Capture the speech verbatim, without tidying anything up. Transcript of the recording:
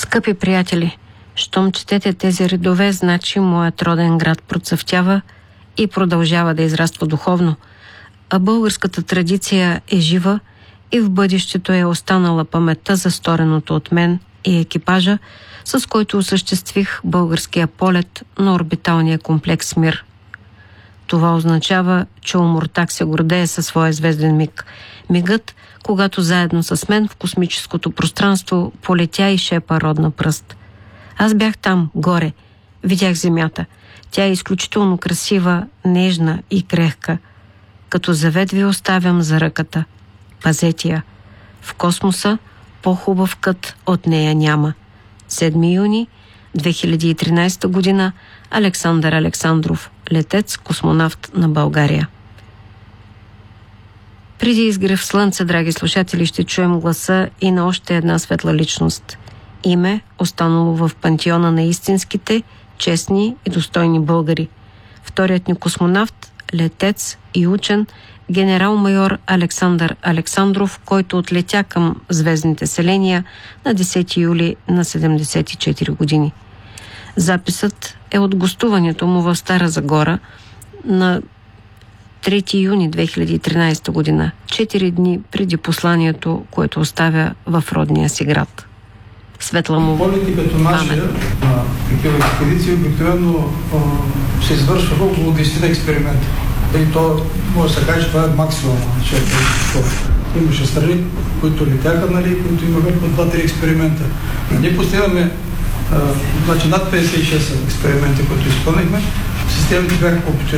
Скъпи приятели, щом четете тези редове, значи моят роден град процъфтява и продължава да израства духовно, а българската традиция е жива и в бъдещето е останала паметта за стореното от мен и екипажа, с който осъществих българския полет на орбиталния комплекс Мир. Това означава, че Омуртаг се гордее със своя звезден миг. Мигът, когато заедно с мен в космическото пространство полетя и шепа родна пръст. Аз бях там, горе. Видях Земята. Тя е изключително красива, нежна и крехка. Като завет ви оставям за ръката. Пазете я. В космоса по-хубав кът от нея няма. седми юни две хиляди и тринадесета година. Александър Александров, летец, космонавт на България. Преди изгрев слънце, драги слушатели, ще чуем гласа и на още една светла личност. Име, останало в пантеона на истинските, честни и достойни българи. Вторият ни космонавт, летец и учен, генерал-майор Александър Александров, който отлетя към звездните селения на десети юли на седемдесет и четири години. Записът е от гостуването му в Стара Загора на трети юни две хиляди и тринадесета година, четири дни преди посланието, което оставя в родния си град. Светла му полети като нашия, на такива експедиции, обикновено се извършва около десет експеримента. И то може да се каже, че това е максимум. Имаше страни, които летяха, нали, които имаха по два-три експеримента. Ние постигаме значи, над петдесет и шест експеримента, които изпълнихме. Системите бяха по